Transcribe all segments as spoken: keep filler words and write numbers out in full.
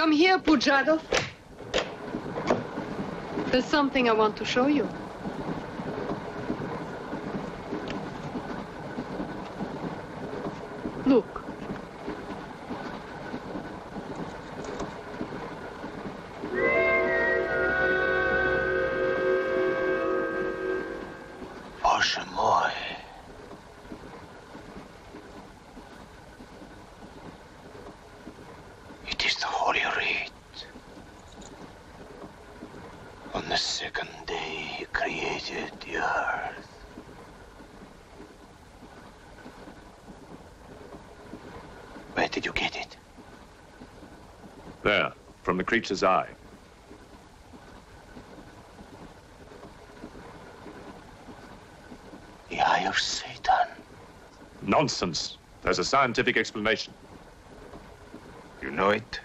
Come here, Pujado. There's something I want to show you. Look. Boże mój. It is the Holy Rite. On the second day he created the earth. Where did you get it? There, from the creature's eye. The eye of Satan. Nonsense. There's a scientific explanation. You know it?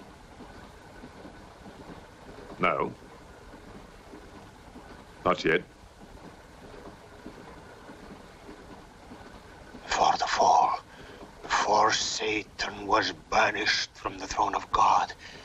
No. Not yet. Before the fall, before Satan was banished from the throne of God,